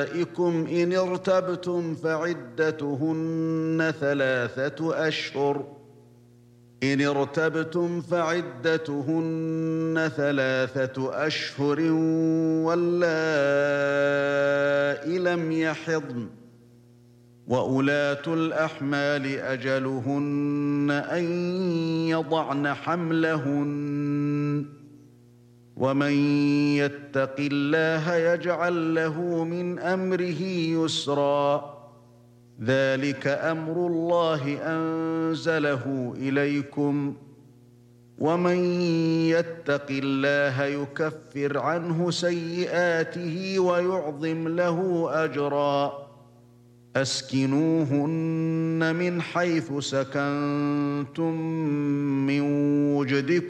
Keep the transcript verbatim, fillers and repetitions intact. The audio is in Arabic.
نِسَائِكُمْ إِنِ ارْتَبْتُمْ فَعِدَّتُهُنَّ ثَلَاثَةُ أَشْهُرٍ إِنِ ارْتَبْتُمْ فَعِدَّتُهُنَّ ثَلَاثَةُ أَشْهُرٍ وَاللَّائِي لَمْ يَحِضْنَ ۚ وَأُولَاتُ الْأَحْمَالِ أَجَلُهُنَّ أَن يَضَعْنَ حَمْلَهُنَّ ۚ وَمَن يَتَّقِ اللَّهَ يَجْعَل لَّهُ مِنْ أَمْرِهِ يُسْرًا. ذَلِكَ أَمْرُ اللَّهِ أَنزَلَهُ إِلَيْكُمْ ۚ وَمَن يَتَّقِ اللَّهَ يُكَفِّرْ عَنْهُ سَيِّئَاتِهِ وَيُعْظِمْ لَهُ أَجْرًا. أَسْكِنُوهُنَّ مِنْ حَيْثُ سَكَنتُم مِّن وُجْدِكُمْ